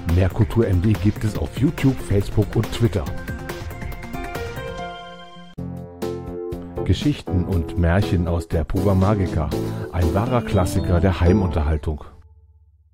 Mehr Kultur MD gibt es auf YouTube, Facebook und Twitter. Geschichten und Märchen aus der Puva Magica, ein wahrer Klassiker der Heimunterhaltung.